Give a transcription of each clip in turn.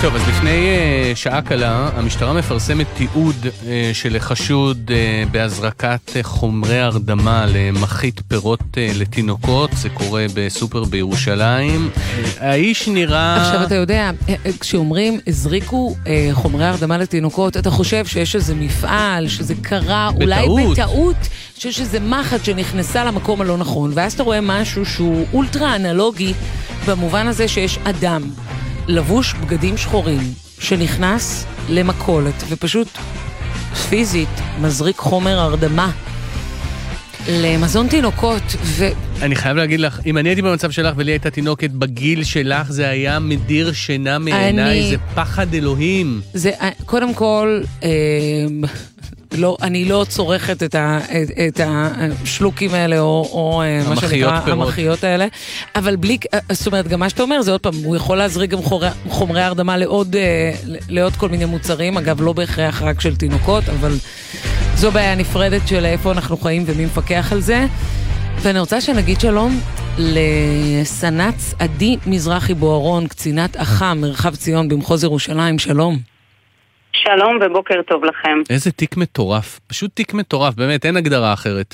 טוב, אז לפני שעה קלה, המשטרה מפרסמת תיעוד של חשוד בהזרקת חומרי הרדמה למחית פירות לתינוקות. זה קורה בסופר בירושלים. האיש נראה... עכשיו אתה יודע, כשאומרים הזריקו חומרי הרדמה לתינוקות, אתה חושב שיש איזה מפעל, שזה קרה אולי בטעות, שיש איזה מחט שנכנסה למקום הלא נכון, ואז אתה רואה משהו שהוא אולטרה אנלוגי, במובן הזה שיש אדם לבוש בגדים שחורים שנכנס למקולת ופשוט פיזית מזריק חומר הרדמה למזון תינוקות. אני חייב להגיד לך, אם אני הייתי במצב שלך ולי הייתה תינוקת בגיל שלך, זה היה מדיר שינה מעיניי, זה פחד אלוהים. זה קודם כל לא, אני לא צורכת את השלוקים האלה, או מה שנקרא, המחיות האלה, אבל בלי, זאת אומרת, גם מה שאתה אומר, זה עוד פעם, הוא יכול להזריק גם חומרי הרדמה לעוד כל מיני מוצרים, אגב, לא בהכרח רק של תינוקות, אבל זו בעיה נפרדת של איפה אנחנו חיים ומי מפקח על זה. ואני רוצה שנגיד שלום לסנץ עדי מזרחי בוערון, קצינת אח"ם, מרחב ציון במחוז ירושלים, שלום. שלום ובוקר טוב לכם. איזה תיק מטורף, פשוט תיק מטורף, באמת אין הגדרה אחרת.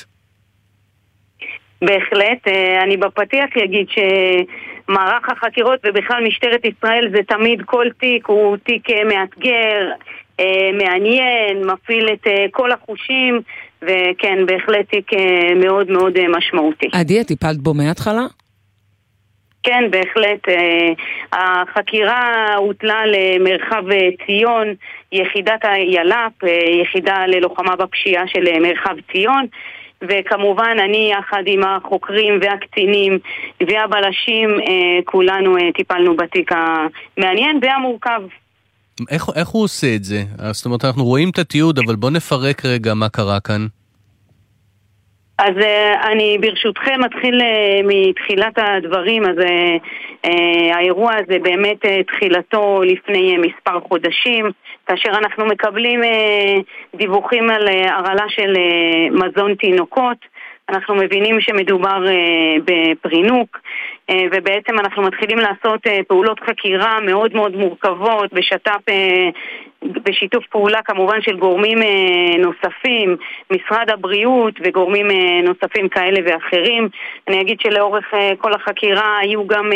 בהחלט, אני בפתיח אגיד שמערך החקירות ובכלל משטרת ישראל זה תמיד כל תיק הוא תיק מאתגר, מעניין, מפעיל את כל החושים, וכן, בהחלט תיק מאוד מאוד משמעותי. עדי, טיפלת בו מההתחלה? כן, בהחלט. החקירה הוטלה למרחב ציון, יחידת היל"פ, יחידה ללוחמה בפשיעה של מרחב ציון, וכמובן אני יחד עם החוקרים והקצינים והבלשים, כולנו טיפלנו בתיק המעניין והמורכב. איך הוא עושה את זה? זאת אומרת, אנחנו רואים את התיעוד, אבל בוא נפרק רגע מה קרה כאן. אז אני ברשותכם מתחיל מתחילת הדברים. אז האירוע הזה באמת תחילתו לפני מספר חודשים, כאשר אנחנו מקבלים דיווחים על הרעלה של מזון תינוקות. אנחנו מבינים שמדובר בפרינוק, ובעצם אנחנו מתחילים לעשות פעולות חקירה מאוד מאוד מורכבות בשיתוף פעולה כמובן של גורמים נוספים, משרד הבריאות וגורמים נוספים כאלה ואחרים. אני אגיד שלאורך כל החקירה היו גם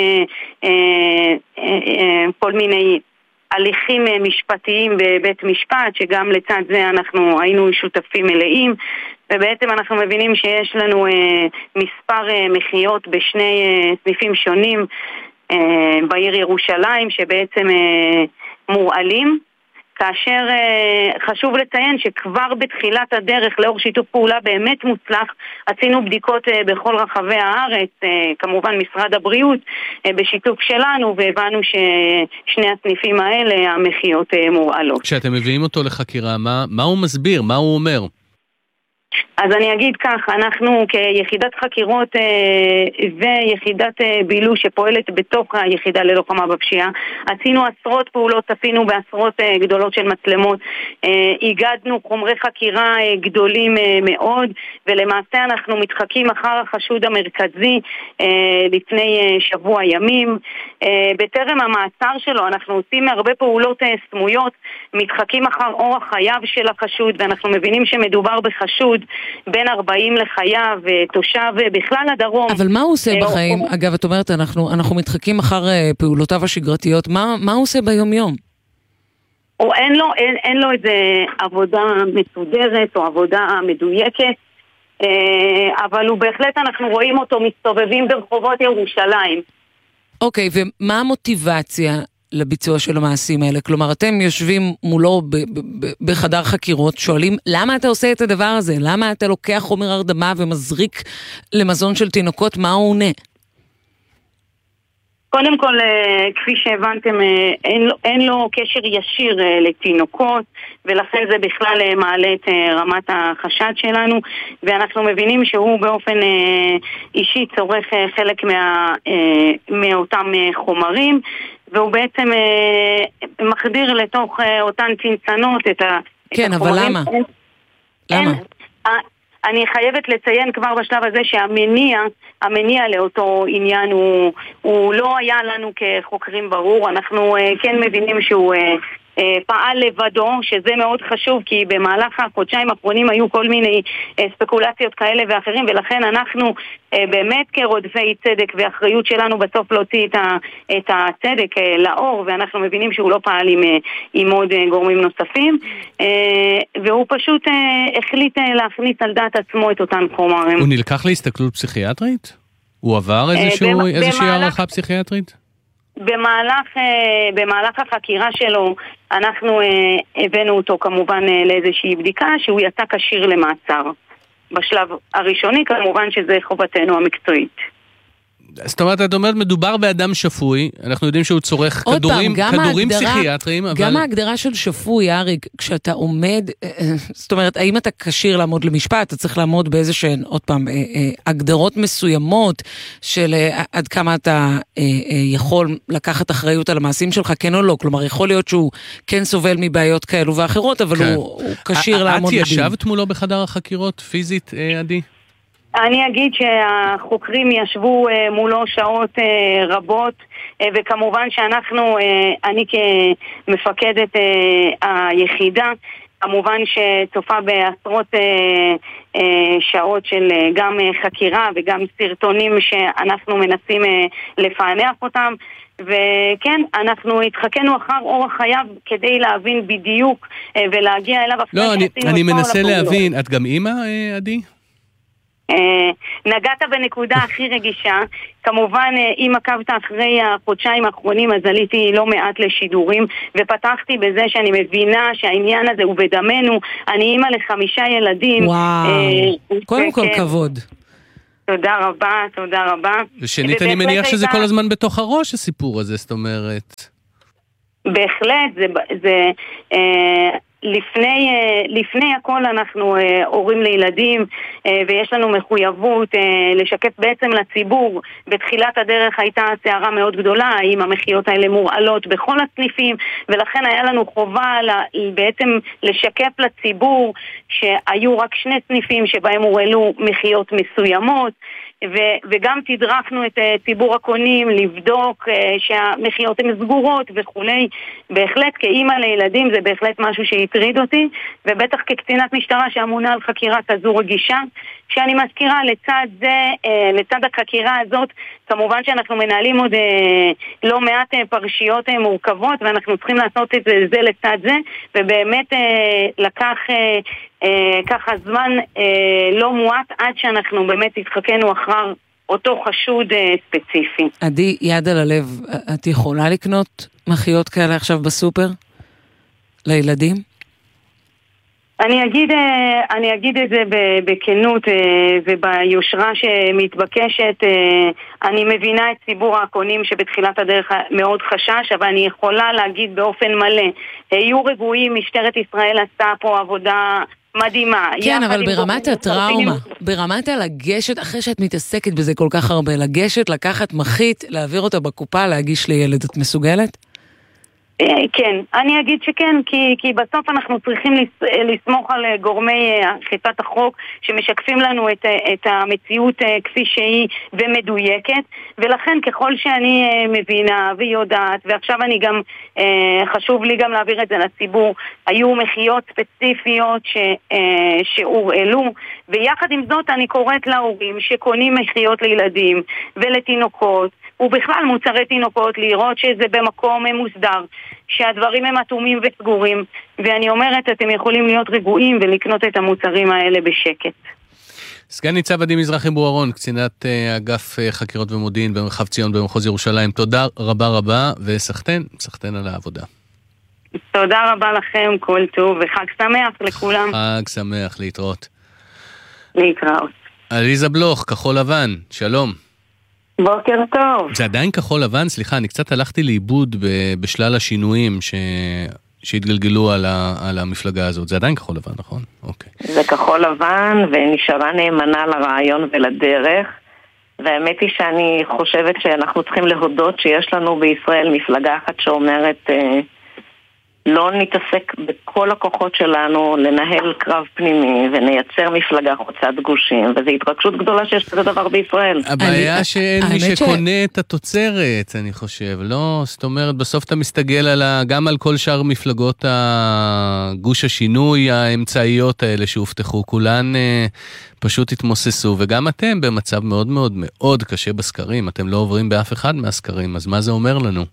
כל מיני הליכים משפטיים בבית משפט, שגם לצד זה אנחנו היינו שותפים מלאים, ובעצם אנחנו מבינים שיש לנו מספר מחיות בשני סניפים שונים בעיר ירושלים, שבעצם מורעלים, כאשר חשוב לציין שכבר בתחילת הדרך, לאור שיתוף פעולה באמת מוצלח, עשינו בדיקות בכל רחבי הארץ, כמובן משרד הבריאות בשיתוף שלנו, והבנו ששני הסניפים האלה המחיות מורעלות. כשאתם מביאים אותו לחקירה, מה הוא מסביר? מה הוא אומר? אז אני אגיד כך, אנחנו כיחידת חקירות ויחידת בילו שפועלת בתוך היחידה ללוחמה בפשיעה, עשינו עשרות פעולות, צפינו בעשרות גדולות של מצלמות, הגדנו חומרי חקירה גדולים מאוד, ולמעשה אנחנו מתחקים אחר החשוד המרכזי לפני שבוע ימים. בטרם המעצר שלו אנחנו עושים הרבה פעולות סמויות, מתחקים אחר אורח חייו של החשוד, ואנחנו מבינים שמדובר בחשוד בין 40 לחייו, תושב בכלל הדרום. אבל מה הוא עושה בחיים? אגב, את אומרת, אנחנו מתחקים אחר פעולותיו השגרתיות. מה הוא עושה ביום יום? אין לו איזה עבודה מסודרת או עבודה מדויקת, אבל הוא בהחלט, אנחנו רואים אותו מסתובבים ברחובות ירושלים. אוקיי, ומה המוטיבציה לביצוע של המעשים האלה? כלומר, אתם יושבים מולו בחדר חקירות, שואלים, למה אתה עושה את הדבר הזה? למה אתה לוקח חומר הרדמה ומזריק למזון של תינוקות? מה הוא עונה? קודם כל, כפי שהבנתם, אין לו קשר ישיר לתינוקות, ולכן זה בכלל מעלה את רמת החשד שלנו, ואנחנו מבינים שהוא באופן אישי צורך חלק מאותם חומרים, והוא בעצם מחדיר לתוך אותן צנצנות את כן, אבל למה? למה? אני חייבת לציין כבר בשלב הזה שהמניע לאותו עניין הוא לא היה לנו כחוקרים ברור. אנחנו כן מבינים שהוא פעל לבדו, שזה מאוד חשוב, כי במהלך החודשיים האחרונים היו כל מיני ספקולציות כאלה ואחרים, ולכן אנחנו באמת כרודפי צדק, ואחריות שלנו בסוף להוציא את הצדק לאור, ואנחנו מבינים שהוא לא פעל עם עוד גורמים נוספים, והוא פשוט החליט להכניס על דעת עצמו את אותן חומרים. הוא נלקח להסתכלות פסיכיאטרית? הוא עבר איזושהי הערכה פסיכיאטרית? במהלך החקירה שלו אנחנו הבאנו אותו כמובן לאיזושהי בדיקה שהוא יצא כשיר למעצר. בשלב הראשוני כמובן שזה חובתנו המקצועית. זאת אומרת, את אומרת, מדובר באדם שפוי, אנחנו יודעים שהוא צורך כדורים פסיכיאטריים, אבל... גם ההגדרה של שפוי, אריק, כשאתה עומד, זאת אומרת, האם אתה כשיר לעמוד למשפט, אתה צריך לעמוד באיזה שהן, עוד פעם, הגדרות מסוימות של עד כמה אתה יכול לקחת אחריות על המעשים שלך, כן או לא, כלומר, יכול להיות שהוא כן סובל מבעיות כאלו ואחרות, אבל הוא כשיר לעמוד לדין. את ישבת מולו בחדר החקירות, פיזית, עדי? אני אגיד שהחוקרים ישבו מולו שעות רבות, וכמובן שאנחנו, אני כמפקדת היחידה, כמובן שצופה בעשרות שעות של גם חקירה וגם סרטונים שאנחנו מנסים לפענח אותם, וכן, אנחנו התחכנו אחר אורח חייו כדי להבין בדיוק ולהגיע אליו. לא, אני מנסה להבין, את גם אימא, עדי? נגעת בנקודה הכי רגישה. כמובן, אם עקבת אחרי החודשיים האחרונים, אז עליתי לא מעט לשידורים, ופתחתי בזה שאני מבינה שהעניין הזה הוא בדמנו. אני אימא ל5 ילדים. וואו, קודם כל כבוד. תודה רבה, תודה רבה. ושנית, אני מניח שזה כל הזמן בתוך הראש הסיפור הזה, זאת אומרת. בהחלט, זה לפני הכל אנחנו הורים לילדים, ויש לנו מחויבות לשקף בעצם לציבור. בתחילת הדרך הייתה סערה מאוד גדולה, האם המחיות האלה מורעלות בכל הסניפים, ולכן היה לנו חובה בעצם לשקף לציבור שהיו רק 2 סניפים שבהם הורעלו מחיות מסוימות, וגם תדרכנו את ציבור הקונים לבדוק שהמחיות הן סגורות וכולי. בהחלט כאימא לילדים זה בהחלט משהו שהטריד אותי, ובטח כקצינת משטרה שאמונה על חקירה כזו רגישה, שאני מזכירה לצד זה, לצד החקירה הזאת, כמובן שאנחנו מנהלים עוד לא מעט פרשיות מורכבות, ואנחנו צריכים לעשות את זה לצד זה, ובאמת לקח ככה זמן לא מועט עד שאנחנו באמת התחכנו אחר אותו חשוד ספציפי. עדי, יד על הלב, את יכולה לקנות מחיות כאלה עכשיו בסופר? לילדים? אני אגיד את זה בכנות וביושרה שמתבקשת. אני מבינה את ציבור הקונים שבתחילת הדרך מאוד חשש, אבל אני יכולה להגיד באופן מלא, היו רגועים, משטרת ישראל עשתה פה עבודה מדהימה. כן, אבל ברמת הטראומה, ברמת לגשת, אחרי שאת מתעסקת בזה כל כך הרבה, לגשת, לקחת מחית, להעביר אותה בקופה, להגיש לילד, את מסוגלת? כן, אני אגיד שכן, כי בסוף אנחנו צריכים לסמוך על גורמי אכיפת החוק שמשקפים לנו את המציאות כפי שהיא ומדויקת, ולכן ככל שאני מבינה ויודעת, ועכשיו אני גם, חשוב לי גם להעביר את זה לציבור, היו מחיות ספציפיות שהורעלו, ויחד עם זאת אני קוראת להורים שקונים מחיות לילדים ולתינוקות, ובכלל מוצרי תינוקות, לראות שזה במקום מוסדר, שהדברים הם אטומים וסגורים, ואני אומרת, אתם יכולים להיות רגועים ולקנות את המוצרים האלה בשקט. סגן ניצב עדי מזרחי בוארון, קצינת אגף חקירות ומודיעין במרחב ציון במחוז ירושלים, תודה רבה רבה, וסחתן על העבודה. תודה רבה לכם, כל טוב, וחג שמח לכולם. חג שמח, להתראות. להתראות. עליזה בלוך, כחול לבן, שלום. בוקר טוב. זה עדיין כחול לבן? סליחה, אני קצת הלכתי לאיבוד בשלל השינויים שהתגלגלו על המפלגה הזאת. זה עדיין כחול לבן, נכון? אוקיי. זה כחול לבן ונשארה נאמנה לרעיון ולדרך. והאמת היא שאני חושבת שאנחנו צריכים להודות שיש לנו בישראל מפלגה אחת שאומרת לא נתעסק בכל הכוחות שלנו לנהל קרב פנימי ונייצר מפלגה חוצת גושים, וזו התרגשות גדולה שיש כזה דבר בישראל. הבעיה שאין מי שקונה את התוצרת, אני חושב, לא? זאת אומרת, בסוף אתה מסתגל גם על כל שאר מפלגות גוש השינוי, האמצעיות האלה שהובטחו, כולן פשוט התמוססו, וגם אתם במצב מאוד מאוד מאוד קשה בסקרים, אתם לא עוברים באף אחד מהסקרים, אז מה זה אומר לנו?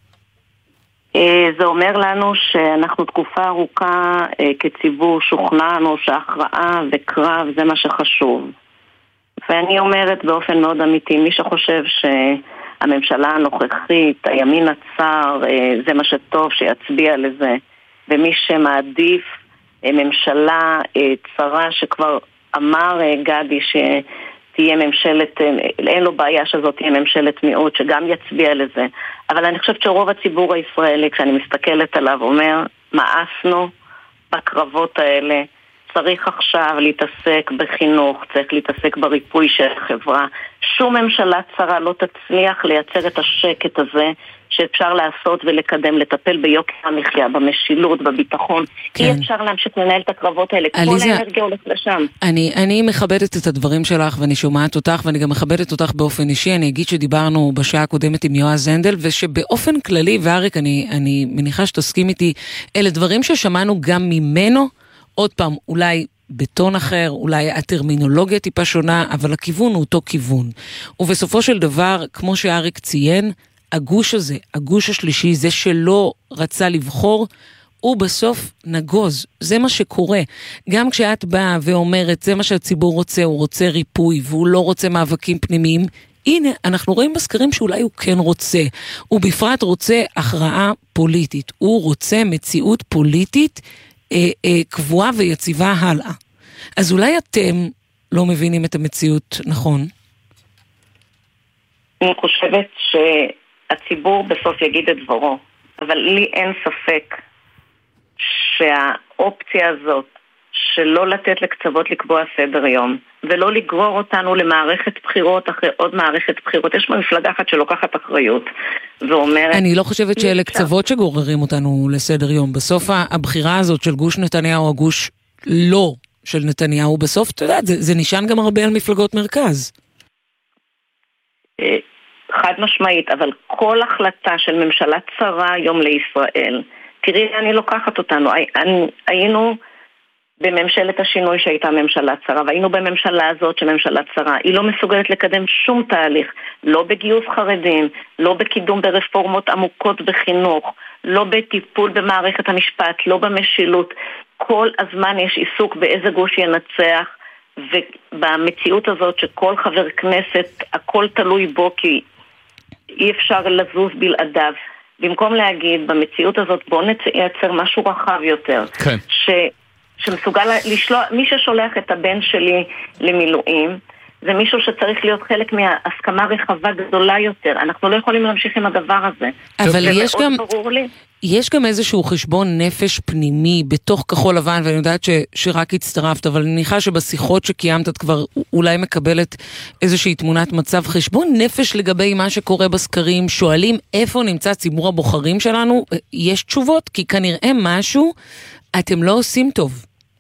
זה אומר לנו שאנחנו תקופה ארוכה כציבור שוכנענו שההכרעה וקרב זה מה שחשוב. ואני אומרת באופן מאוד אמיתי, מי שחושב שהממשלה הנוכחית, הימין הצר, זה מה שטוב שיצביע לזה, ומי שמעדיף ממשלה צרה שכבר אמר גדי תהיה ממשלת, אין לו בעיה שזאת תהיה ממשלת מיעוט, שגם יצביע לזה. אבל אני חושבת שרוב הציבור הישראלי, כשאני מסתכלת עליו, אומר, מאסנו בקרבות האלה, צריך עכשיו להתעסק בחינוך, צריך להתעסק בריפוי של החברה. שום ממשלה צרה לא תצליח לייצר את השקט הזה, שאפשר לעשות ולקדם, לטפל ביוקר המחיה, במשילות, בביטחון. כן. אי אפשר להמשיך לנהל את הקרבות האלה. כל האנרגיה הולך לשם. אני מכבדת את הדברים שלך, ואני שומעת אותך, ואני גם מכבדת אותך באופן אישי. אני אגיד שדיברנו בשעה הקודמת עם יועז הנדל, ושבאופן כללי, ואריק, אני מניחה שתסכים איתי, אלה דברים ששמענו גם ממנו, עוד פעם, אולי בטון אחר, אולי הטרמינולוגיה טיפה שונה, אבל הכיוון הוא אותו כיוון. ובסופו של דבר, כמו שאריק ציין, הגוש הזה, הגוש השלישי, זה שלא רצה לבחור, הוא בסוף נגוז. זה מה שקורה. גם כשאת באה ואומרת, זה מה שהציבור רוצה, הוא רוצה ריפוי, והוא לא רוצה מאבקים פנימיים, הנה, אנחנו רואים בסקרים שאולי הוא כן רוצה. הוא בפרט רוצה הכרעה פוליטית. הוא רוצה מציאות פוליטית קבועה ויציבה הלאה. אז אולי אתם לא מבינים את המציאות, נכון? אני חושבת שהציבור בסוף יגיד את דברו, אבל לי אין ספק שהאופציה הזאת שלא לתת לקצוות לקבוע סדר יום, ולא לגרור אותנו למערכת בחירות אחרי עוד מערכת בחירות. יש מפלגה אחת שלוקחת אחריות ואומרת... אני לא חושבת שאלה קצוות שגוררים אותנו לסדר יום. בסוף הבחירה הזאת של גוש נתניהו, הגוש לא של נתניהו, בסוף, אתה יודע, זה נשען גם הרבה על מפלגות מרכז. חד משמעית, אבל כל החלטה של ממשלה צרה היום לישראל, תראי, אני לוקחת אותנו, היינו... בממשלת השינוי שהייתה ממשלה צרה, והיינו בממשלה הזאת שממשלה צרה, היא לא מסוגלת לקדם שום תהליך, לא בגיוס חרדים, לא בקידום ברפורמות עמוקות בחינוך, לא בטיפול במערכת המשפט, לא במשילות. כל הזמן יש עיסוק באיזה גוש ינצח, ובמציאות הזאת שכל חבר כנסת, הכל תלוי בו, כי אי אפשר לזוז בלעדיו. במקום להגיד, במציאות הזאת בוא נייצר משהו רחב יותר. כן. שמסוגל לשלוח, מי ששולח את הבן שלי למילואים, זה מישהו שצריך להיות חלק מהסכמה רחבה גדולה יותר. אנחנו לא יכולים להמשיך עם הדבר הזה. אבל יש גם איזשהו חשבון נפש פנימי בתוך כחול לבן, ואני יודעת שרק הצטרפת, אבל אני מניחה שבשיחות שקיימת את כבר אולי מקבלת איזושהי תמונת מצב, חשבון נפש לגבי מה שקורה בסקרים, שואלים איפה נמצא ציבור הבוחרים שלנו, יש תשובות, כי כנראה משהו אתם לא עושים טוב.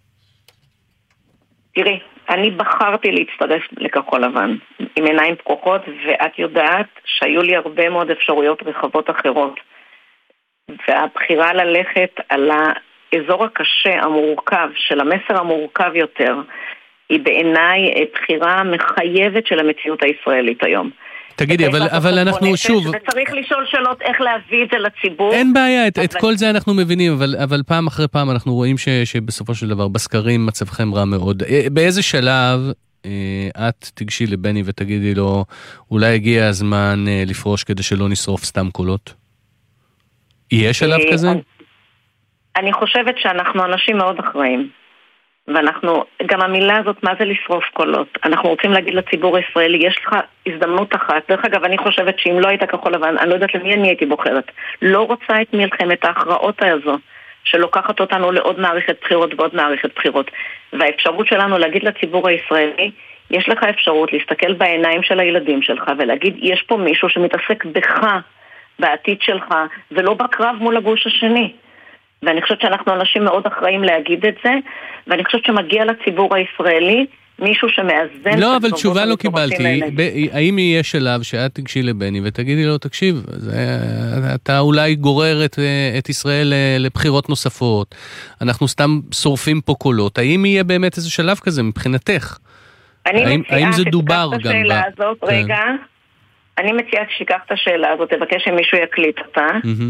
תראי, אני בחרתי להצטרף לכחול לבן עם עיניים פקוחות, ואת יודעת שהיו לי הרבה מאוד אפשרויות רחבות אחרות, והבחירה ללכת על האזור הקשה, המורכב, של המסר המורכב יותר, היא בעיניי בחירה מחייבת של המציאות הישראלית היום. תגידי, אבל אנחנו שוב... וצריך לשאול שאלות איך להביא את זה לציבור. אין בעיה, את כל זה אנחנו מבינים, אבל פעם אחרי פעם אנחנו רואים שבסופו של דבר בסקרים מצבכם רע מאוד. באיזה שלב את תגשי לבני ותגידי לו, אולי הגיע הזמן לפרוש כדי שלא נשרוף סתם קולות? יהיה שלב כזה? אני חושבת שאנחנו אנשים מאוד אחראים. ואנחנו, גם המילה הזאת, מה זה לשרוף קולות? אנחנו רוצים להגיד לציבור הישראלי, יש לך הזדמנות אחת. דרך אגב, אני חושבת שאם לא הייתה כחול לבן, אני לא יודעת למי אני הייתי בוחרת. לא רוצה את מלחמת ההכרעות הזו, שלוקחת אותנו לעוד מערכת בחירות ועוד מערכת בחירות. והאפשרות שלנו להגיד לציבור הישראלי, יש לך אפשרות להסתכל בעיניים של הילדים שלך, ולהגיד, יש פה מישהו שמתעסק בך, בעתיד שלך, ולא בקרב מול הגוש השני. ואני חושבת שאנחנו אנשים מאוד אחראים להגיד את זה, ואני חושבת שמגיע לציבור הישראלי מישהו שמאזן... לא, אבל תשובה לא קיבלתי. האם יהיה שלב שאת תגשי לבני ותגידי לו, תקשיב, אתה אולי גורר את ישראל לבחירות נוספות, אנחנו סתם שורפים פה קולות, האם יהיה באמת איזה שלב כזה מבחינתך? האם זה דובר גם רגע, אני מציעה שתיקח את השאלה הזאת, תבקש שמישהו יקליט אותה,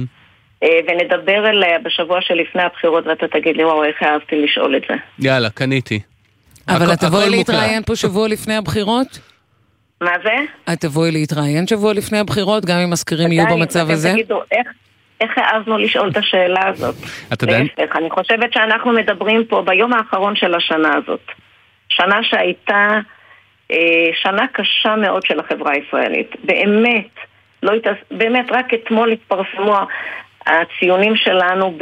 ונדבר עליה בשבוע שלפני הבחירות, ואתה תגיד לי, וואו, איך אהבתי לשאול את זה. יאללה, קניתי. אבל את תבואי להתראיין פה שבוע לפני הבחירות? מה זה? את תבואי להתראיין שבוע לפני הבחירות, גם אם מזכירים יהיו במצב הזה? תגידו, איך העזנו לשאול את השאלה הזאת? אני חושבת שאנחנו מדברים פה ביום האחרון של השנה הזאת. שנה שהייתה שנה קשה מאוד של החברה הישראלית. באמת, רק אתמול התפרסמו הציונים שלנו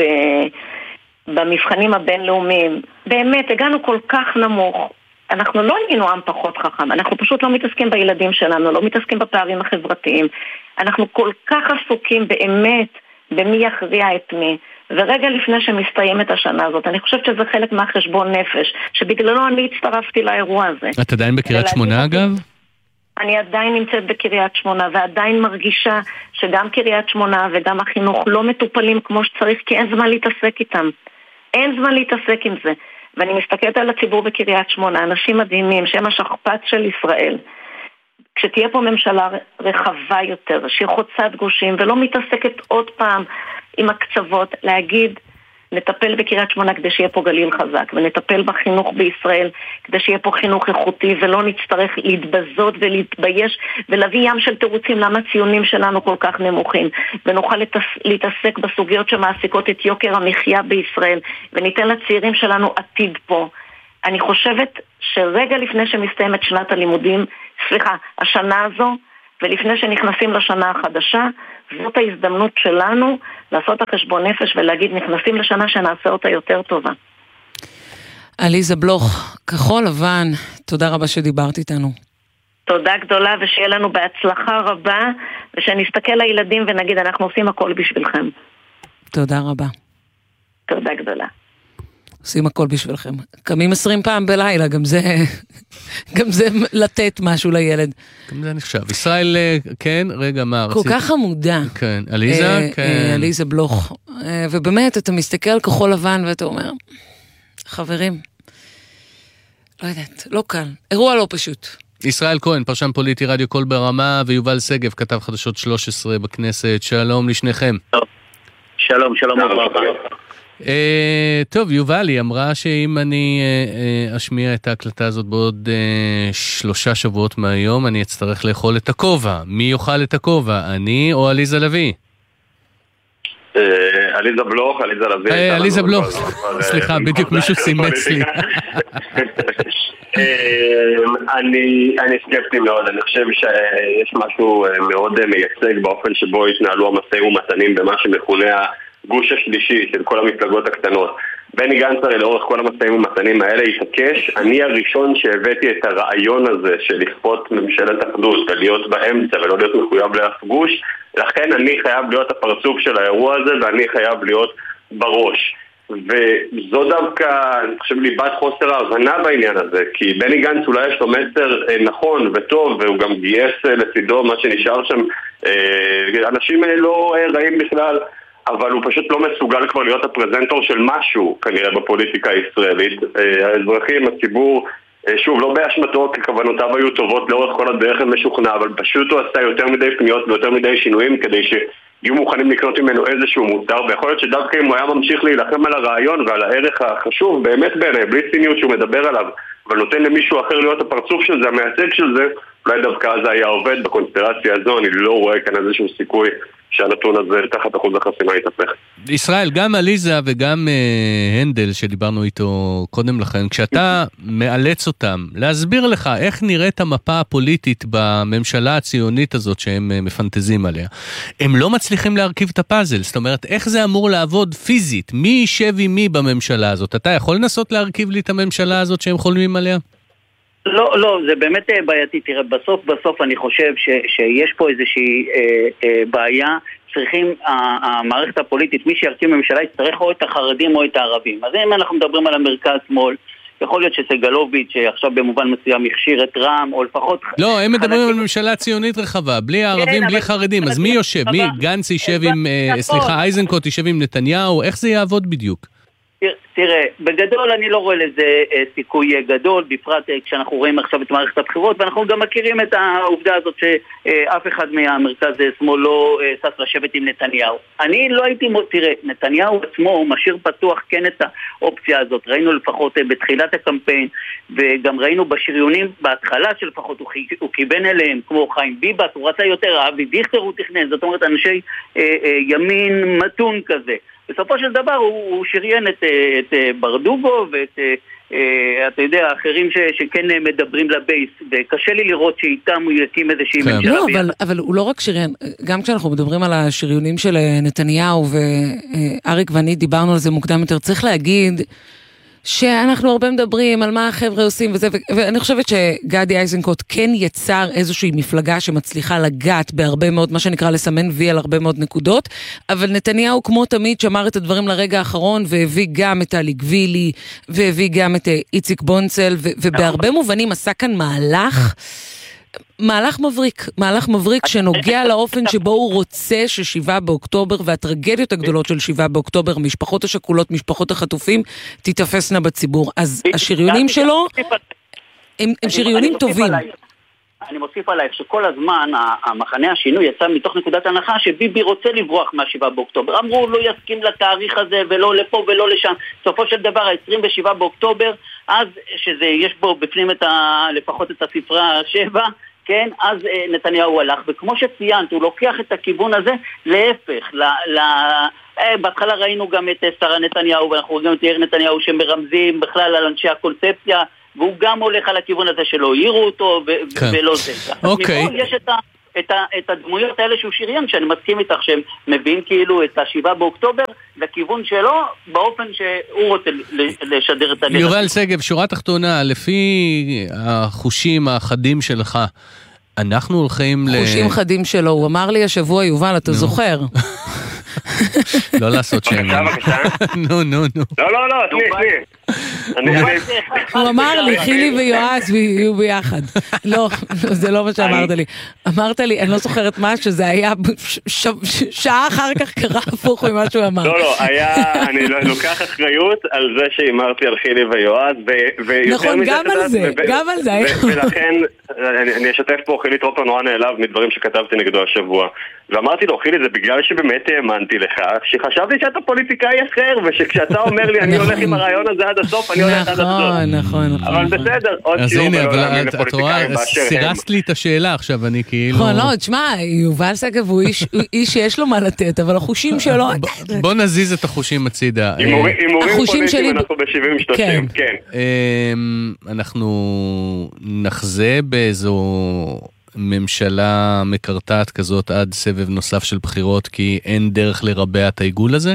במבחנים הבינלאומיים. באמת, הגענו כל כך נמוך. אנחנו לא היינו עם פחות חכם, אנחנו פשוט לא מתעסקים בילדים שלנו, לא מתעסקים בפערים החברתיים. אנחנו כל כך עסוקים באמת במי יכריע את מי. ורגע לפני שמסתיימת השנה הזאת, אני חושבת שזה חלק מהחשבון נפש, שבגללו אני הצטרפתי לאירוע הזה. את עדיין בקריית שמונה אגב? אני עדיין נמצאת בקריית שמונה, ועדיין מרגישה שגם קריית שמונה וגם החינוך לא מטופלים כמו שצריך, כי אין זמן להתעסק איתם. אין זמן להתעסק עם זה. ואני מסתכלת על הציבור בקריית שמונה, אנשים מדהימים, שהם השכפ"ץ של ישראל. כשתהיה פה ממשלה רחבה יותר, שהיא חוצת גושים, ולא מתעסקת עוד פעם עם הקצוות, להגיד, נטפל בקריית שמונה כדי שיהיה פה גליל חזק, ונטפל בחינוך בישראל כדי שיהיה פה חינוך איכותי, ולא נצטרך להתבזות ולהתבייש, ולהביא ים של תירוצים למה הציונים שלנו כל כך נמוכים, ונוכל להתעסק בסוגיות שמעסיקות את יוקר המחיה בישראל, וניתן לצעירים שלנו עתיד פה. אני חושבת שרגע לפני שמסתיימת שנת הלימודים, השנה הזו, ולפני שנכנסים לשנה החדשה, זאת ההזדמנות שלנו לעשות החשבון נפש ולהגיד, נכנסים לשנה שנעשה אותה יותר טובה. עליזה בלוך, כחול לבן, תודה רבה שדיברת איתנו. תודה גדולה, ושיהיה לנו בהצלחה רבה, ושנסתכל לילדים ונגיד, אנחנו עושים הכל בשבילכם. תודה רבה. תודה גדולה. עושים הכל בשבילכם. קמים 20 פעם בלילה, גם זה לתת משהו לילד. גם זה נחשב. ישראל, כן, רגע, מה? כל כך עמודה. כן, עליזה, כן. עליזה בלוך. ובאמת, אתה מסתכל על כחול לבן ואתה אומר, חברים, לא יודעת, לא קל. אירוע לא פשוט. ישראל כהן, פרשן פוליטי, רדיו קול ברמה, ויובל סגב, כתב חדשות 13 בכנסת. שלום לשניכם. שלום, שלום. טוב, יובל, היא אמרה שאם אני אשמיע את ההקלטה הזאת בעוד 3 שבועות מהיום, אני אצטרך לאכול את הכובע. מי יאכל את הכובע? אני או עליזה לוי? עליזה בלוך, עליזה לוי. עליזה בלוך, סליחה, בדיוק מישהו סימץ לי. אני סקפטי מאוד, אני חושב שיש משהו מאוד מייצג באופן שבו התנהלו המשאים ומתנים במה שמכונה גוש השלישי של כל המפלגות הקטנות. בני גנץ הרי לאורך כל המשאים ומתנים האלה התעקש, אני הראשון שהבאתי את הרעיון הזה של לכפות ממשלת אחדות ולהיות באמצע ולא להיות מחויב לאף גוש, לכן אני חייב להיות הפרצוף של האירוע הזה ואני חייב להיות בראש. וזו דווקא, אני חושב, ליבת חוסר ההבנה בעניין הזה, כי בני גנץ אולי יש לו מסר נכון וטוב, והוא גם גייס לצידו מה שנשאר שם, אנשים לא רעים בכלל, אבל הוא פשוט לא מסוגל כבר להיות הפרזנטור של משהו, כנראה, בפוליטיקה הישראלית. האזרחים, הציבור, שוב, לא באשמתו, כי כוונותיו היו טובות לאורך כל הדרך המשוכנע, אבל פשוט הוא עשה יותר מדי פניות ויותר מדי שינויים כדי שיהיו מוכנים לקנות ממנו איזשהו מוצר, ויכול להיות שדווקא אם הוא היה ממשיך להילחם על הרעיון ועל הערך החשוב, באמת בעיניי, בלי ציניות שהוא מדבר עליו, אבל נותן למישהו אחר להיות הפרצוף של זה, המייצג של זה, אולי דווקא אז היה עובד בקונספירציה הזו, אני לא רואה כאן איזשהו סיכוי שהנתון הזה תחת אחוז החסימה יתהפך. ישראל, גם עליזה וגם הנדל שדיברנו איתו קודם לכן, כשאתה מאלץ אותם להסביר לך איך נראית המפה הפוליטית בממשלה הציונית הזאת שהם מפנטזים עליה, הם לא מצליחים להרכיב את הפאזל, זאת אומרת, איך זה אמור לעבוד פיזית? מי יישב עם מי בממשלה הזאת? אתה יכול לנסות להרכיב לי את הממשלה הזאת שהם חולמים עליה? לא, זה באמת בעייתי. תראה, בסוף אני חושב שיש פה איזושהי בעיה צריכים, המערכת הפוליטית, מי שירכיב ממשלה יצטרך או את החרדים או את הערבים. אז אם אנחנו מדברים על המרכז שמאל, יכול להיות שסגלוביץ' שעכשיו במובן מסוים יכשיר את רע"מ, או לפחות... לא, הם מדברים על ממשלה ציונית רחבה, בלי הערבים, בלי חרדים, אז מי יושב? מי גנץ יישב עם, סליחה, איזנקוט יישב עם נתניהו? איך זה יעבוד בדיוק? תראה, בגדול אני לא רואה לזה סיכוי גדול, בפרט כשאנחנו רואים עכשיו את מערכת הבחירות, ואנחנו גם מכירים את העובדה הזאת שאף אחד מהמרכז שמאל לא סס לשבת עם נתניהו. אני לא הייתי, תראה, נתניהו עצמו משאיר פתוח כן את האופציה הזאת, ראינו לפחות בתחילת הקמפיין, וגם ראינו בשריונים בהתחלה שלפחות הוא קיבן אליהם, כמו חיים ביבס, הוא רצה יותר, אבי דיכטר הוא תכנן, זאת אומרת אנשי ימין מתון כזה. בסופו של דבר הוא שריין את ברדוגו ואת, אתה יודע, אחרים שכן מדברים לבייס, וקשה לי לראות שאיתם הוא יקים איזושהי ממשלה. לא, אבל הוא לא רק שריין, גם כשאנחנו מדברים על השריונים של נתניהו, ואריק ואני דיברנו על זה מוקדם יותר, צריך להגיד שאנחנו הרבה מדברים על מה החבר'ה עושים וזה, ואני חושבת שגדי איזנקוט כן יצר איזושהי מפלגה שמצליחה לגעת בהרבה מאוד, מה שנקרא לסמן וי על הרבה מאוד נקודות, אבל נתניהו כמו תמיד שמר את הדברים לרגע האחרון, והביא גם את אלי גבילי, והביא גם את איציק בונצל, ובהרבה מובנים עשה כאן מהלך מבריק שנוגע לאופן שבו הוא רוצה ש7 באוקטובר והטרגדיות הגדולות של 7 באוקטובר, משפחות השכולות, משפחות החטופים, תתאפסנה בציבור. אז השריונים שלו הם שריונים טובים. אני מוסיף עלייך שכל הזמן המחנה השינוי יצא מתוך נקודת הנחה שביבי רוצה לברוח מה-7 באוקטובר. אמרו לא יסכים לתאריך הזה ולא לפה ולא לשם. בסופו של דבר ה-27 באוקטובר, אז שיש בו בפנים לפחות את הספרה 7, כן, אז נתניהו הלך, וכמו שציינת, הוא לוקח את הכיוון הזה להפך, בהתחלה ראינו גם את שרה נתניהו, ואנחנו רואים את יאיר נתניהו שמרמזים בכלל על אנשי הקונספציה, והוא גם הולך על הכיוון הזה שלא העירו אותו, ולא זה. אוקיי. אז יש את הדמויות האלה שהוא שריין, שאני מסכים איתך, שהם מביאים כאילו את ה7 באוקטובר, לכיוון שלו, באופן שהוא רוצה לשדר את הנרטיב. יובל סגב, שורה תחתונה, לפי החושים החדים שלך, אנחנו הולכים חושים חדים שלו, הוא אמר לי השבוע, יובל, אתה זוכר? לא לעשות שם. נו. לא, תני. הוא אמר לי, חילי ויועז יהיו ביחד. לא, זה לא מה שאמרת לי. אמרת לי, אני לא זוכרת מה, שזה היה שעה אחר כך קרה הפוך ממה שהוא אמר. לא, אני לוקח אחריות על זה שאמרתי על חילי ויועז, נכון, גם על זה. ולכן, אני אשתף פה, חילי טרופר נורא נעלב מדברים שכתבתי נגדו השבוע. ואמרתי לו, חילי, זה בגלל שבאמת האמנתי לך, שחשבתי שאתה פוליטיקאי אחר, ושכשאתה אומר לי, אני הולך עם הרעיון הזה עד הסוף, אני הולך עד הסוף. נכון. אבל בסדר, עוד שיעור ולא להאמין לפוליטיקאים באשר הם. סירסת לי את השאלה עכשיו, אני כאילו... נכון, לא, תשמע, יובל סגב הוא איש שיש לו מה לתת, אבל החושים שלו... בוא נזיז את החושים הצידה. הימורים פוליטיים, אנחנו ב-70-30, כן. אנחנו נחזה באיזו ממשלה מקרטעת כזאת עד סבב נוסף של בחירות, כי אין דרך לרבע את העיגול הזה?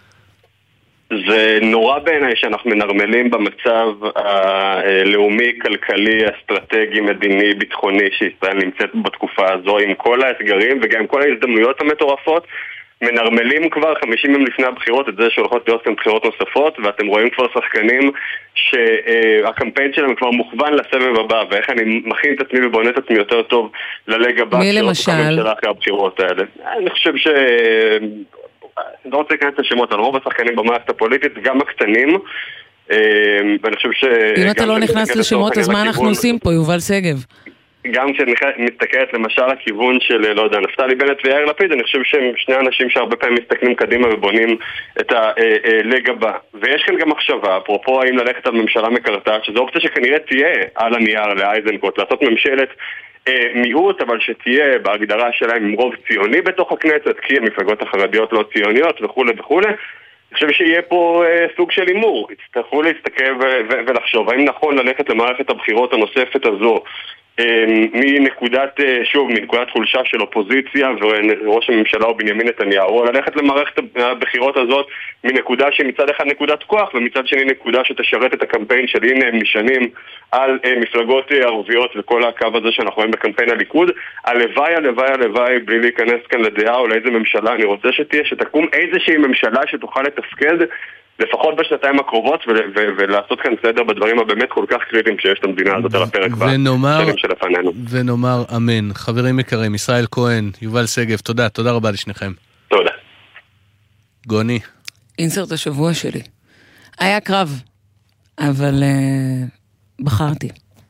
זה נורא בעיניי שאנחנו מנרמלים במצב הלאומי, כלכלי, אסטרטגי, מדיני, ביטחוני שישראל נמצאת בתקופה הזו עם כל האתגרים וגם עם כל ההזדמנויות המטורפות. מנרמלים כבר 50 ימים לפני הבחירות את זה שהולכות להיות כאן בחירות נוספות, ואתם רואים כבר שחקנים שהקמפיין שלהם כבר מוכוון לסבב הבא, ואיך אני מכין את עצמי ובונה את עצמי יותר טוב ללג הבא. מי למשל? אחרי הבחירות האלה. אני חושב אני לא רוצה להיכנס לשמות על רוב השחקנים במערכת הפוליטית, גם הקטנים, ואני חושב אם אתה לא נכנס לשמות, אז מה אנחנו עושים פה, יובל סגב? גם כשמתסתכלת למשל הכיוון של, לא יודע, נפתלי בנט ויאיר לפיד, אני חושב שהם שני אנשים שהרבה פעמים מסתכלים קדימה ובונים את הלג הבא. ויש כאן גם מחשבה, אפרופו האם ללכת על ממשלה מקרטעת, שזו אופציה שכנראה תהיה על הנייר לאייזנקוט, לעשות ממשלת מיעוט, אבל שתהיה בהגדרה שלהם עם רוב ציוני בתוך הכנסת, כי המפלגות החרדיות לא ציוניות וכו' וכו'. אני חושב שיהיה פה סוג של אימור, יצטרכו להסתכל ולחשוב האם נכון ללכת למערכת הבחירות הנוספת הזו מנקודת חולשה של אופוזיציה וראש הממשלה הוא בנימין נתניהו, ללכת למערכת הבחירות הזאת מנקודה שמצד אחד נקודת כוח ומצד שני נקודה שתשרת את הקמפיין של הנה הם נשענים על מפלגות ערביות וכל הקו הזה שאנחנו רואים בקמפיין הליכוד. הלוואי בלי להיכנס כאן לדעה או לאיזה ממשלה אני רוצה שתקום איזושהי ממשלה שתוכל לתפקד לפחות בשנתיים הקרובות ולעשות כאן סדר בדברים הבאמת כל כך קריטיים שיש את המדינה הזאת על הפרק בשנים שלפנינו. ונאמר אמן. חברים יקרים, ישראל כהן, יובל סגב, תודה רבה לשניכם. תודה. גוני. אינסרט השבוע שלי. היה קרב, אבל בחרתי.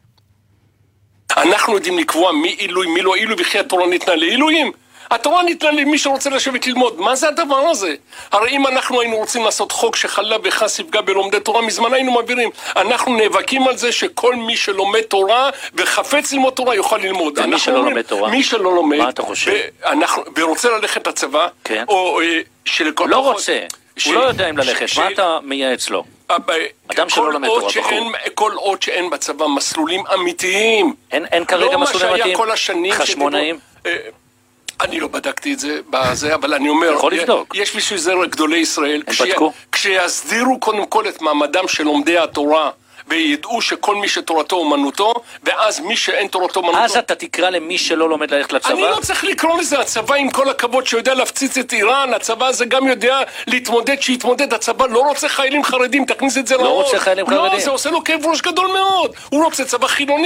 אנחנו יודעים לקבוע מי עילוי, מי לא עילוי, וכי התורה ניתנה לעילויים. התורה ניתנה למי שרוצה לשבת ללמוד. מה זה הדבר הזה? הרי אם אנחנו היינו רוצים לעשות חוק שחלה וחס יפגע בלומדי תורה, מזמן היינו מעבירים. אנחנו נאבקים על זה שכל מי שלומד תורה וחפץ ללמוד תורה יוכל ללמוד. מי שלא לומד תורה? מי שלא לומד. מה אתה חושב? ורוצה ללכת לצבא, כן. או לא רוצה. הוא לא יודע אם ללכת. מה אתה מייעץ לו? אדם שלא לומד תורה בחור. כל עוד שאין בצבא מסלולים אמיתיים. אין כרגע מסלולים אמיתיים? חשמונאים? אני לא בדקתי את זה בזה, אבל אני אומר, יש בשביל זה גדולי ישראל, כשיסדירו קודם כל את מעמדם של לומדי התורה, וידעו שכל מי שתורתו אומנותו, ואז מי שאין תורתו אומנותו... אז אתה תקרא למי שלא לומד ללכת לצבא? אני לא צריך לקרוא לזה, הצבא עם כל הכבוד שיודע להפציץ את איראן, הצבא הזה גם יודע להתמודד, שיתמודד, הצבא לא רוצה חיילים חרדים, תכניס את זה לראש. לא רוצה חיילים חרדים. לא, זה עושה לו כאב ראש גדול מאוד, הוא רוצה צבא חילוני.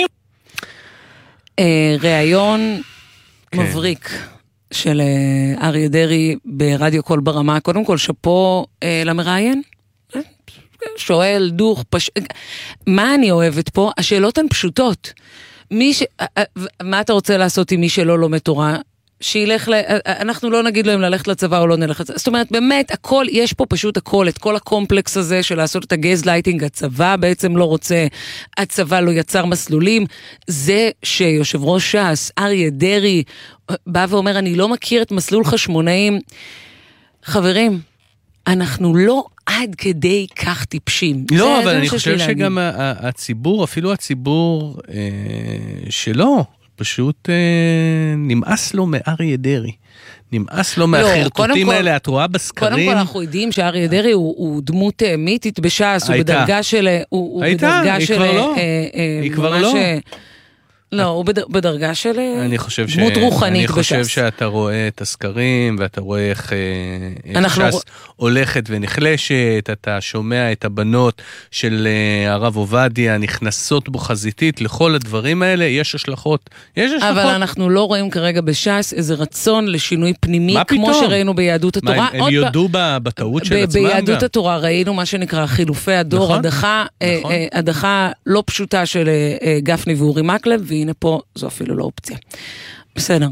ראיון מבריק של אריה דרעי ברדיו קול ברמה, קודם כל שפו למראיין, שואל, דוח, מה אני אוהבת פה? השאלות הן פשוטות. מה אתה רוצה לעשות עם מי שלא לומד תורה? שילך, אנחנו לא נגיד להם ללכת לצבא או לא נלך לצבא. זאת אומרת, באמת, הכל, יש פה פשוט הכל, את כל הקומפלקס הזה של לעשות את הגזלייטינג, הצבא בעצם לא רוצה, הצבא לא יצר מסלולים. זה שיושב ראש ש"ס, אריה דרעי, בא ואומר, אני לא מכיר את מסלול חשמונאים. חברים, אנחנו לא עד כדי כך טיפשים. לא, אבל אני חושב שגם הציבור, אפילו הציבור שלו, פשוט נמאס לו מאריה דרעי. נמאס לו מהחרטוטים האלה, את רואה בסקרים. קודם כל אנחנו יודעים שאריה דרעי הוא דמות מיתית בש"ס, הוא בדרגה של... הייתה, היא כבר לא. לא, הוא בדרגה של דמות רוחנית בש"ס. אני חושב שאתה רואה את הסקרים, ואתה רואה איך ש"ס הולכת ונחלשת, אתה שומע את הבנות של הרב עובדיה, נכנסות בו חזיתית, לכל הדברים האלה יש השלכות. אבל אנחנו לא רואים כרגע בש"ס איזה רצון לשינוי פנימי, כמו שראינו ביהדות התורה. הם יודו בטעות של עצמם. ביהדות התורה ראינו מה שנקרא חילופי הדור, הדחה לא פשוטה של גפני ואורי מקלב, והנה פה זו אפילו לא אופציה. בסדר.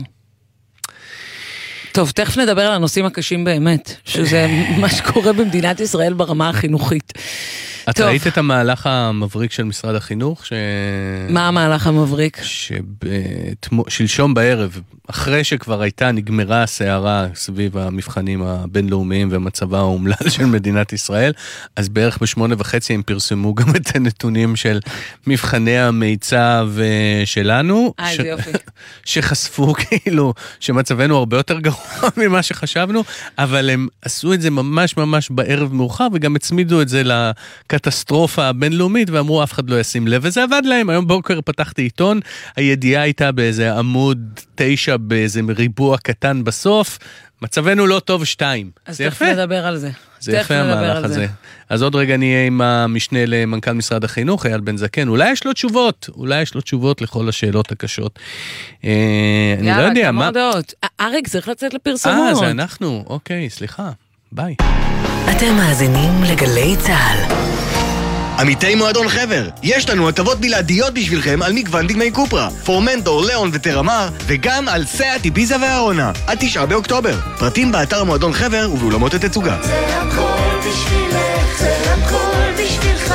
טוב, תכף נדבר על הנושאים הקשים באמת, שזה מה שקורה במדינת ישראל ברמה החינוכית. את ראית את המהלך המבריק של משרד החינוך? מה המהלך המבריק? שלשום בערב, אחרי שכבר נגמרה הסערה סביב המבחנים הבינלאומיים ומצבה האומלל של מדינת ישראל, אז בערך ב8:30 הם פרסמו גם את הנתונים של מבחני המיצ"ב שלנו, שחשפו כאילו שמצבנו הרבה יותר גרוע ממה שחשבנו, אבל הם עשו את זה ממש ממש בערב מאוחר, וגם הצמידו את זה לקטסטרופה הבינלאומית, ואמרו אף אחד לא ישים לב, וזה עבד להם. היום בוקר פתחתי עיתון, הידיעה הייתה באיזה עמוד 9, באיזה ריבוע קטן בסוף, מצבנו לא טוב 2. אז תכף נדבר על זה. זה יפה המהלך הזה. אז עוד רגע נהיה עם המשנה למנכ"ל משרד החינוך, אייל בן זקן, אולי יש לו תשובות לכל השאלות הקשות. אני לא יודע, יאללה, כמה הודעות. אריק, צריך לצאת לפרסומות. זה אנחנו, אוקיי, סליחה, ביי. אתם מאזינים לגלי צהל. עמיתי מועדון חבר, יש לנו הטבות בלעדיות בשבילכם על מגוון דגמי קופרה, פורמנטור, ליאון וטרמר, וגם על סאט, איביזה והארונה, עד 9 באוקטובר. פרטים באתר מועדון חבר ובאולמות התצוגה. זה הכל בשבילך, זה הכל בשבילך,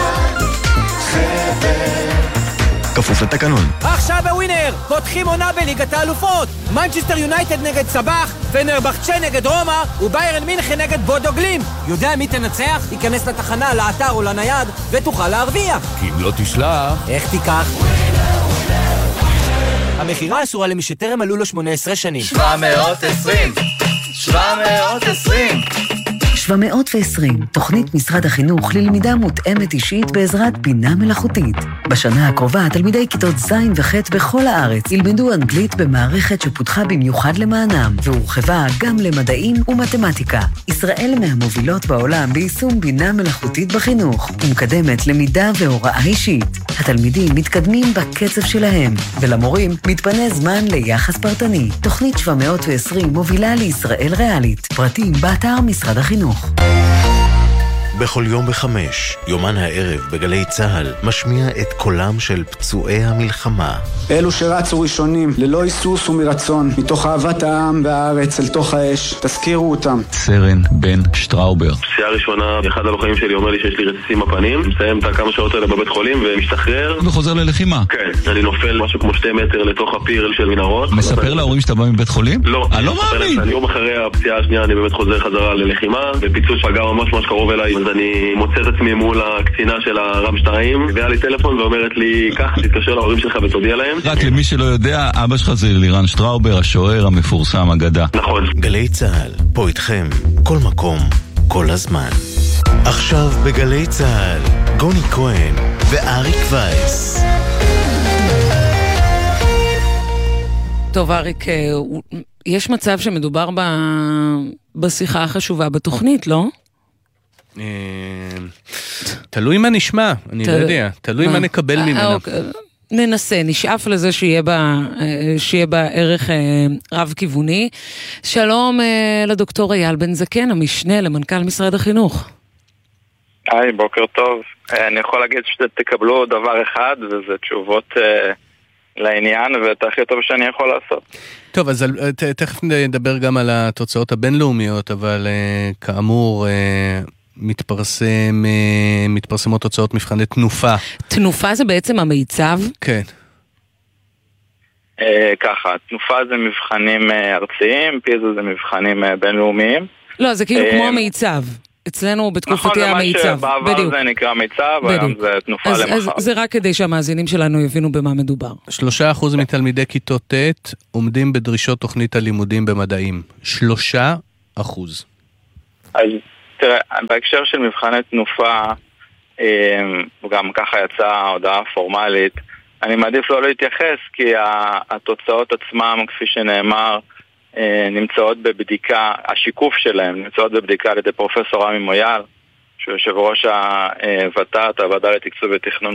חבר. כפוף לתקנון. עכשיו בווינר, פותחים עונה בליגת האלופות. מנצ'סטר יונייטד נגד סבח, פנרבחצ'ה נגד רומא, וביירן מינכן נגד בודו גלים. יודע מי תנצח? ייכנס לתחנה, לאתר או לנייד, ותוכל להרוויח. כי אם לא תשלח... איך תיקח? המחירה אסורה למי שטרם מלאו לו 18 שנים. 720 720, תוכנית משרד החינוך ללמידה מותאמת אישית בעזרת בינה מלאכותית. בשנה הקרובה, תלמידי כיתות ז' וח' בכל הארץ ילמדו אנגלית במערכת שפותחה במיוחד למענם, והורחבה גם למדעים ומתמטיקה. ישראל מהמובילות בעולם ביישום בינה מלאכותית בחינוך, ומקדמת למידה והוראה אישית. התלמידים מתקדמים בקצב שלהם, ולמורים מתפנה זמן ליחס פרטני. תוכנית 720 מובילה לישראל ריאלית. פרטים באתר משרד החינוך. בכל יום ב5, יומן הערב בגלי צהל משמיע את קולם של פצועי המלחמה. אלו שרצו ראשונים, ללא היסוס ומרצון, מתוך אהבת העם והארץ אל תוך האש, תזכירו אותם. סרן בן שטראובר. פציעה ראשונה, אחד הלוחמים שלי אומר לי שיש לי רסיסים בפנים, מסיים את הכמה שעות האלה בבית חולים ומשתחרר. וחוזר ללחימה. כן, אני נופל משהו כמו 2 מטר לתוך הפיר של מנהרות. מספר להורים שאתה בא מבית חולים? לא. אני לא מאמין. יום אחרי הפציעה השנייה אני באמת חוזר חזרה ללחימה, ופיצוץ פגע ממש קרוב אליי, אז אני מוצא את עצמי מול הקצינה של הרם 2, והיה לי טלפון ואומרת לי, כך, תתקשר להורים שלך ותודיע להם. רק למי שלא יודע, אבא שלך זה לירן שטראובר, השוער המפורסם אגדה. נכון. גלי צהל, פה איתכם, כל מקום, כל הזמן. עכשיו בגלי צהל, גוני כהן ואריק וייס. טוב, אריק, יש מצב שמדובר בשיחה החשובה בתוכנית, לא? תלוי מה נשמע, אני לא יודע, תלוי מה נקבל ממנה. ננסה, נשאף לזה שיהיה בה ערך רב כיווני. שלום לדוקטור אייל בן זקן, המשנה למנכ"ל משרד החינוך. היי, בוקר טוב. אני יכול להגיד שתקבלו דבר אחד, וזה תשובות לעניין, ואת הכי טוב שאני יכול לעשות. טוב, אז תכף נדבר גם על התוצאות הבינלאומיות, אבל כאמור מתפרסמות תוצאות מבחני תנופה. תנופה זה בעצם המיצב? כן. ככה, תנופה זה מבחנים ארציים, פיזה זה מבחנים בינלאומיים. לא, זה כאילו כמו המיצב. אצלנו בתקופתי המיצב. נכון, בעבר זה נקרא מיצב, היום זה תנופה למחר. אז זה רק כדי שהמאזינים שלנו יבינו במה מדובר. 3% מתלמידי כיתות ט' עומדים בדרישות תוכנית הלימודים במדעים. 3%. אז תראה, בהקשר של מבחני תנופה, גם ככה יצאה הודעה פורמלית, אני מעדיף לא להתייחס, כי התוצאות עצמם, כפי שנאמר, נמצאות בבדיקה, השיקוף שלהם נמצאות בבדיקה על ידי פרופסור רמי מויאל, שהוא יושב ראש הוות"ת, הוועדה לתקצוב ותכנון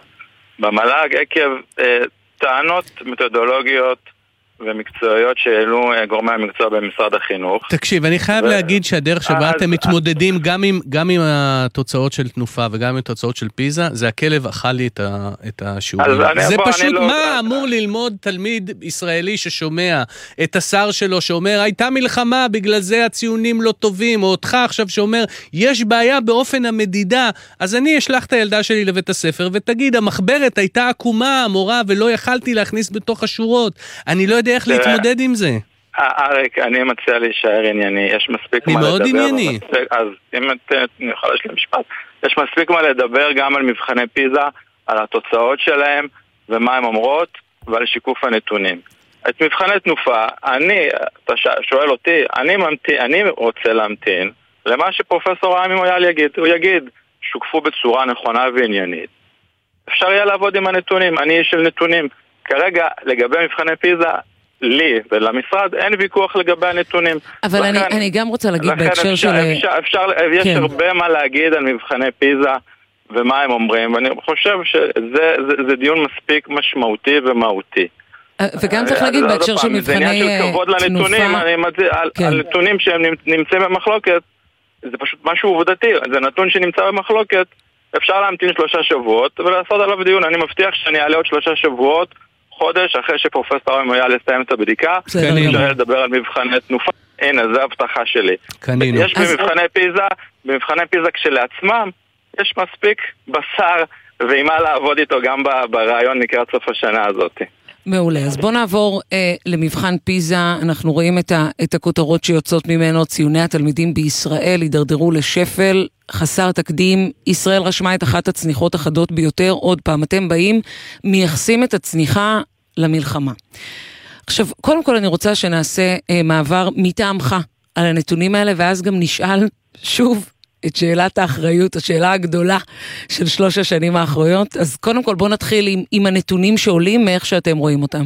במל"ג, עקב טענות מתודולוגיות ומקצועיות שהעלו גורמי המקצוע במשרד החינוך. תקשיב, אני חייב להגיד שהדרך שבה אתם מתמודדים גם עם התוצאות של תנופה וגם עם התוצאות של פיזה, זה הכלב אכל לי את השיעורים. זה פשוט מה אמור ללמוד תלמיד ישראלי ששומע את השר שלו שאומר, הייתה מלחמה, בגלל זה הציונים לא טובים, או אותך עכשיו שאומר, יש בעיה באופן המדידה, אז אני אשלח את הילדה שלי לבית הספר ותגיד, המחברת הייתה עקומה, המורה, ולא יכלתי להכניס בתוך השורות. אני לא יודע איך להתמודד עם זה. אריק, אני מציע להישאר ענייני, יש מספיק מה לדבר. אני מאוד ענייני. אז אם אני יכול להשלים משפט, יש מספיק מה לדבר גם על מבחני פיזה, על התוצאות שלהם, ומה הן אומרות, ועל שיקוף הנתונים. את מבחני תנופה, אתה שואל אותי, אני רוצה להמתין למה שפרופסור רמי מויאל יגיד. הוא יגיד, שוקפו בצורה נכונה ועניינית. אפשר יהיה לעבוד עם הנתונים, אני איש של נתונים. כרגע, לגבי מבחני פיזה, לי ולמשרד, אין ויכוח לגבי הנתונים. אבל אני גם רוצה להגיד בהקשר של... יש הרבה מה להגיד על מבחני פיזה ומה הם אומרים, ואני חושב שזה דיון מספיק משמעותי ומהותי. וגם צריך להגיד בהקשר של מבחני תנופה... זה עניין של כבוד לנתונים, על נתונים שהם נמצאים במחלוקת, זה פשוט משהו עובדתי, זה נתון שנמצא במחלוקת, אפשר להמתין 3 שבועות ולעשות עליו דיון. אני מבטיח שאני אעלה עוד 3 שבועות, חודש אחרי שפרופסור רמי מויאל יסיים את הבדיקה, אפשר לדבר על מבחני תנופה. הנה, זו הבטחה שלי. יש במבחני פיזה כשלעצמם, יש מספיק בשר ועימה לעבוד איתו גם ברעיון לקראת סוף השנה הזאת. מעולה, אז בוא נעבור למבחן פיזה. אנחנו רואים את הכותרות שיוצאות ממנו. ציוני התלמידים בישראל הידרדרו לשפל חסר תקדים. ישראל רשמה את אחת הצניחות החדות ביותר. עוד פעם, אתם באים, מייחסים את הצניחה למלחמה. עכשיו, קודם כל אני רוצה שנעשה מעבר מטעמך על הנתונים האלה, ואז גם נשאל שוב את שאלת האחריות, השאלה הגדולה של 3 השנים האחרונות. אז קודם כל בוא נתחיל עם הנתונים שעולים מאיך שאתם רואים אותם.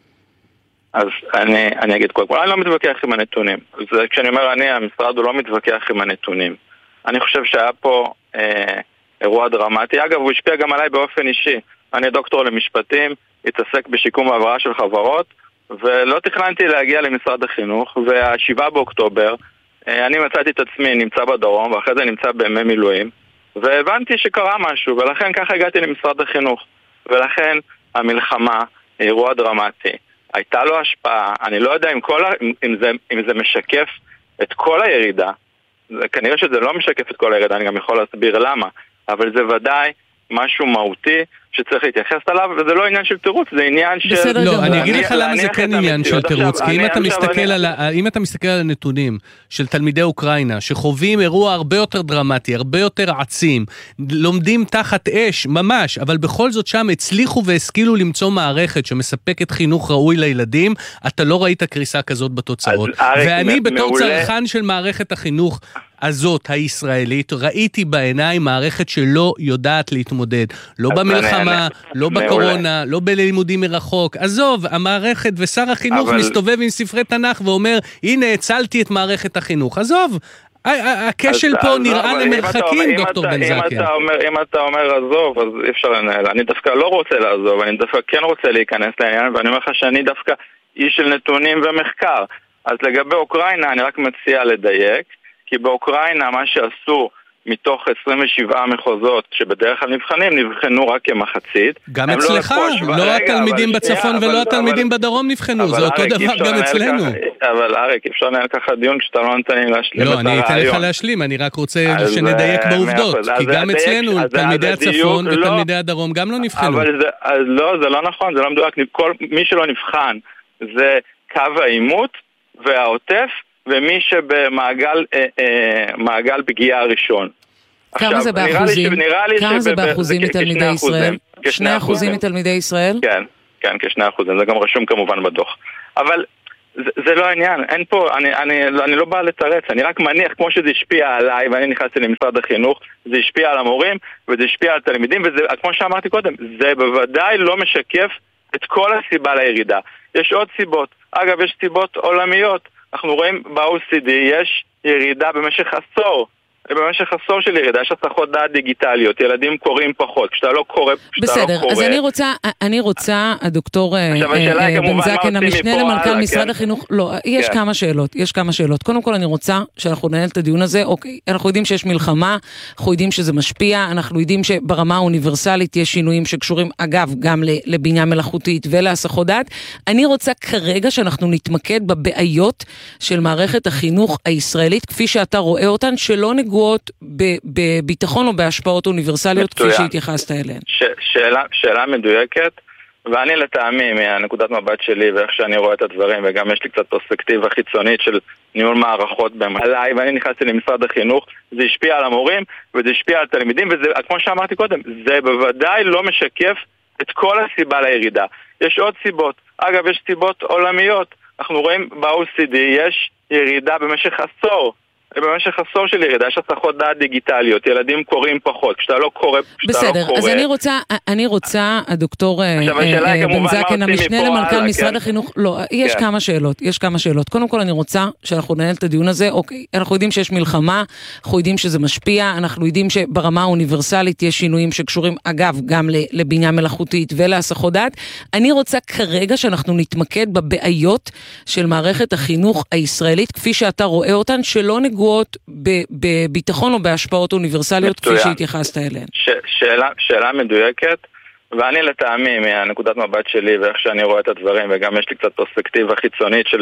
אז אני אגיד קודם כל, אני לא מתווכח עם הנתונים. כשאני אומר המשרד הוא לא מתווכח עם הנתונים. אני חושב שהיה פה אירוע דרמטי. אגב, הוא השפיע גם עליי באופן אישי. אני דוקטור למשפטים, התעסק בשיקום והעברה של חברות, ולא תכננתי להגיע למשרד החינוך, וה7 באוקטובר, אני מצאתי את עצמי נמצא בדרום, ואחרי זה נמצא בימי מילואים, והבנתי שקרה משהו, ולכן ככה הגעתי למשרד החינוך. ולכן המלחמה, אירוע דרמטי, הייתה לו השפעה. אני לא יודע אם זה משקף את כל הירידה. כנראה שזה לא משקף את כל הירידה, אני גם יכול להסביר למה. אבל זה ודאי משהו מהותי שצריך להתייחס עליו, וזה לא עניין של תירוץ, זה עניין של... לא, אני אגיד לך למה זה כן עניין של תירוץ, כי אם אתה מסתכל על הנתונים של תלמידי אוקראינה, שחווים אירוע הרבה יותר דרמטי, הרבה יותר עצים, לומדים תחת אש, ממש, אבל בכל זאת שם הצליחו והשכילו למצוא מערכת שמספקת חינוך ראוי לילדים, אתה לא ראית קריסה כזאת בתוצאות. ואני בתור צרכן של מערכת החינוך, הזאת הישראלית, ראיתי בעיניים מערכת שלא יודעת להתמודד. לא במלחמה, לא בקורונה, לא בלימודים מרחוק. עזוב, המערכת ושר החינוך מסתובב עם ספרי תנ"ך ואומר, הנה, הצלתי את מערכת החינוך. עזוב, הכשל פה נראה למרחקים, דוקטור בן זקן. אם אתה אומר עזוב, אז אי אפשר לנהל. אני דווקא לא רוצה לעזוב, אני דווקא כן רוצה להיכנס לעניין, ואני אומר לך שאני דווקא איש של נתונים ומחקר. אז לגבי אוקראינה, אני רק מציע לדייק, כי באוקראינה מה שעשו מתוך 27 מחוזות שבדרך כלל נבחנו רק כמחצית. גם אצלך, לא התלמידים בצפון ולא התלמידים בדרום נבחנו, זה אותו דבר גם אצלנו. אבל אריק, אפשר לנהל ככה דיון כשאתה לא נתן לי להשלים את הרעיון. לא, אני אתן לך להשלים, אני רק רוצה שנדייק בעובדות, כי גם אצלנו תלמידי הצפון ותלמידי הדרום גם לא נבחנו. לא, זה לא נכון, זה לא מדויק, מי שלא נבחן זה קו העימות והעוטף, ומי שבמעגל פגיעה הראשון. כמה זה באחוזים? כמה זה באחוזים מתלמידי ישראל? 2% מתלמידי ישראל? כן, כן, כ2%. זה גם רשום כמובן בדוח. אבל זה לא העניין. אין פה, אני לא בא לתרץ. אני רק מניח, כמו שזה השפיע עליי, ואני נכנסתי למשרד החינוך, זה השפיע על המורים, וזה השפיע על תלמידים, וזה, כמו שאמרתי קודם, זה בוודאי לא משקף את כל הסיבה לירידה. יש עוד סיבות. אגב, יש סיבות עולמיות. אנחנו רואים ב-OECD יש ירידה במשך עשור. של ירידה, יש הסחות דעת דיגיטליות, ילדים קוראים פחות, כשאתה לא קורא, בסדר, אז אני רוצה, הדוקטור בן זקן, המשנה למנכ"ל משרד החינוך, לא, יש כמה שאלות. קודם כל אני רוצה שאנחנו ננהל את הדיון הזה, אוקיי, אנחנו יודעים שיש מלחמה, אנחנו יודעים שזה משפיע, אנחנו יודעים שברמה האוניברסלית יש שינויים שקשורים, אגב, גם לבינה מלאכותית ולהסחות דעת. אני רוצה כרגע שאנחנו נתמקד בבעיות של מערכת החינוך הישראלית, כפי שאתה רואה אותן, שלא נגועות בביטחון או בהשפעות אוניברסליות כפי שהתייחסת אליהן. שאלה מדויקת, ואני לטעמי מהנקודת מבט שלי ואיך שאני רואה את הדברים, וגם יש לי קצת פרספקטיבה חיצונית של ניהול מערכות עליי, ואני נכנסתי למשרד החינוך, זה השפיע על המורים וזה השפיע על תלמידים, וזה, כמו שאמרתי קודם, זה בוודאי לא משקף את כל הסיבה לירידה. יש עוד סיבות. אגב, יש סיבות עולמיות. אנחנו רואים ב-OECD יש ירידה במשך עשור. של ירידה, יש הסחות דעת דיגיטליות, ילדים קוראים פחות, כשאתה לא קורא, בסדר, אז אני רוצה, הדוקטור בן זקן, המשנה למנכ"ל משרד החינוך, לא, יש כמה שאלות. קודם כל אני רוצה שאנחנו ננהל את הדיון הזה, אוקיי, אנחנו יודעים שיש מלחמה, אנחנו יודעים שזה משפיע, אנחנו יודעים שברמה האוניברסלית יש שינויים שקשורים, אגב, גם לבינה מלאכותית ולהסחות דעת. אני רוצה כרגע שאנחנו נתמקד בבעיות של מערכת החינוך הישראלית, כפי שאתה רואה אותן, שלא נגועות בביטחון או בהשפעות אוניברסליות כפי שהתייחסת אליהן. שאלה מדויקת, ואני לטעמי מהנקודת מבט שלי ואיך שאני רואה את הדברים, וגם יש לי קצת פרספקטיבה חיצונית של